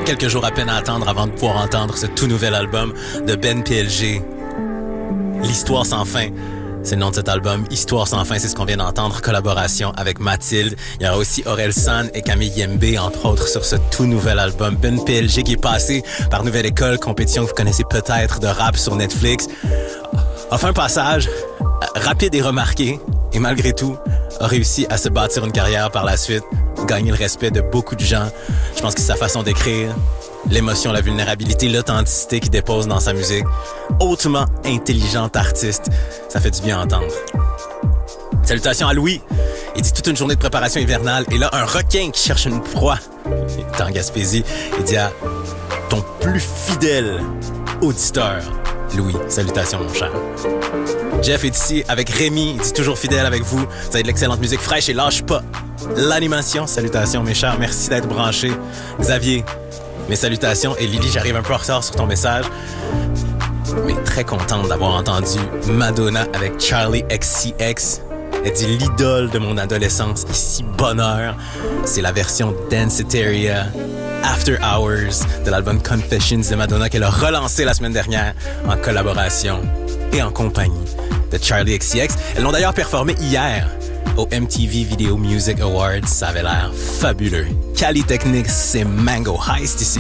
Quelques jours à peine à attendre avant de pouvoir entendre ce tout nouvel album de Ben PLG. L'Histoire sans fin. C'est le nom de cet album. Histoire sans fin, c'est ce qu'on vient d'entendre. Collaboration avec Mathilde. Il y aura aussi Aurel San et Camille Yembe, entre autres, sur ce tout nouvel album. Ben PLG qui est passé par Nouvelle École, compétition que vous connaissez peut-être de rap sur Netflix. A fait un passage rapide et remarqué. Et malgré tout, a réussi à se bâtir une carrière par la suite. Gagner le respect de beaucoup de gens. Je pense que c'est sa façon d'écrire. L'émotion, la vulnérabilité, l'authenticité qu'il dépose dans sa musique. Hautement intelligent artiste. Ça fait du bien à entendre. Salutations à Louis. Il dit toute une journée de préparation hivernale. Et là, un requin qui cherche une proie. Il est en Gaspésie. Il dit à ton plus fidèle auditeur. Louis, salutations mon cher. Jeff est ici avec Rémi. Il dit toujours fidèle avec vous. Vous avez de l'excellente musique fraîche et lâche pas l'animation. Salutations mes chers. Merci d'être branchés. Xavier. Mes salutations. Et Lily, j'arrive un peu en retard sur ton message, mais très contente d'avoir entendu Madonna avec Charlie XCX. Elle dit l'idole de mon adolescence. Ici, bonheur. C'est la version Danceteria After Hours de l'album Confessions de Madonna qu'elle a relancé la semaine dernière en collaboration et en compagnie de Charlie XCX. Elles l'ont d'ailleurs performé hier au MTV Video Music Awards. Ça avait l'air fabuleux. Cali Technics, c'est Mango Heist ici